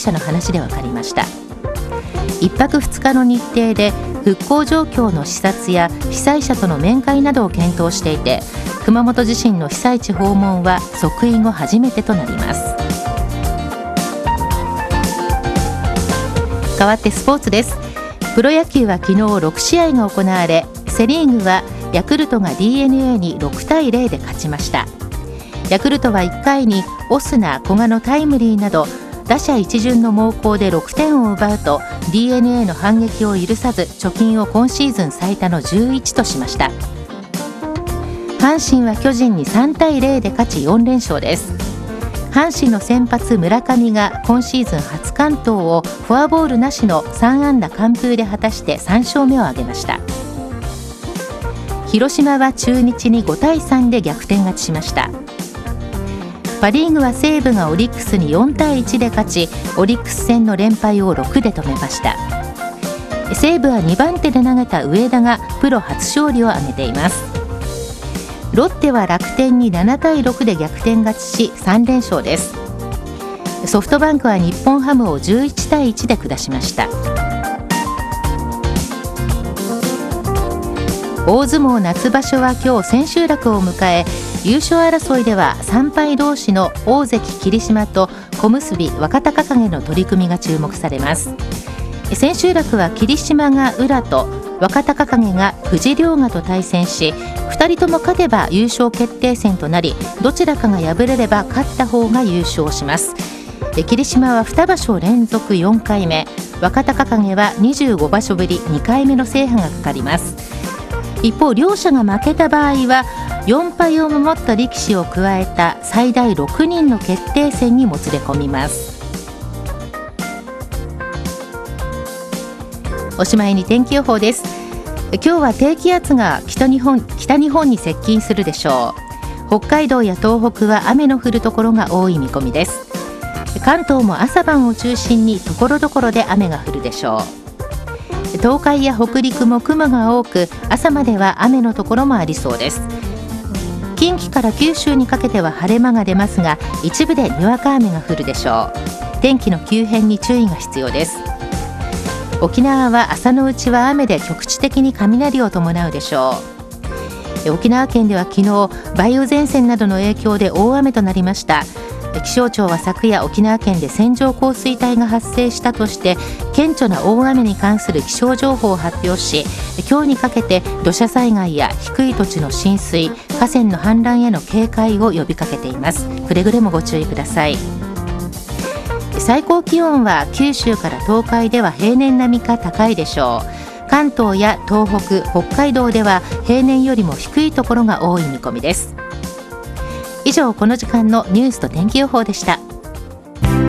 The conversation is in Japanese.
者の話で分かりました。1泊2日の日程で復興状況の視察や被災者との面会などを検討していて、熊本地震の被災地訪問は即位後初めてとなります。代わってスポーツです。プロ野球は昨日6試合が行われ、セリーグはヤクルトが DNA に6対0で勝ちました。ヤクルトは1回にオスナ、古賀のタイムリーなど打者一巡の猛攻で6点を奪うと DNA の反撃を許さず、貯金を今シーズン最多の11としました。阪神は巨人に3対0で勝ち4連勝です。阪神の先発村上が今シーズン初完投をフォアボールなしの3安打完封で果たして3勝目を挙げました。広島は中日に5対3で逆転勝ちしました。パ・リーグは西武がオリックスに4対1で勝ち、オリックス戦の連敗を6で止めました。西武は2番手で投げた上田がプロ初勝利を挙げています。ロッテは楽天に7対6で逆転勝ちし3連勝です。ソフトバンクは日本ハムを11対1で下しました。大相撲夏場所は今日千秋楽を迎え、優勝争いでは3敗同士の大関霧島と小結若隆景の取り組みが注目されます。千秋楽は霧島が宇良と若隆景が藤良賀と対戦し、2人とも勝てば優勝決定戦となり、どちらかが敗れれば勝った方が優勝します。霧島は2場所連続4回目、若隆景は25場所ぶり2回目の制覇がかかります。一方、両者が負けた場合は4敗を守った力士を加えた最大6人の決定戦にもつれ込みます。おしまいに天気予報です。今日は低気圧が北日本に接近するでしょう。北海道や東北は雨の降るところが多い見込みです。関東も朝晩を中心にところどころで雨が降るでしょう。東海や北陸も雲が多く、朝までは雨のところもありそうです。近畿から九州にかけては晴れ間が出ますが、一部でにわか雨が降るでしょう。天気の急変に注意が必要です。沖縄は朝のうちは雨で局地的に雷を伴うでしょう。沖縄県では昨日梅雨前線などの影響で大雨となりました。気象庁は昨夜、沖縄県で線状降水帯が発生したとして顕著な大雨に関する気象情報を発表し、今日にかけて土砂災害や低い土地の浸水、河川の氾濫への警戒を呼びかけています。くれぐれもご注意ください。最高気温は九州から東海では平年並みか高いでしょう。関東や東北、北海道では平年よりも低いところが多い見込みです。以上、この時間のニュースと天気予報でした。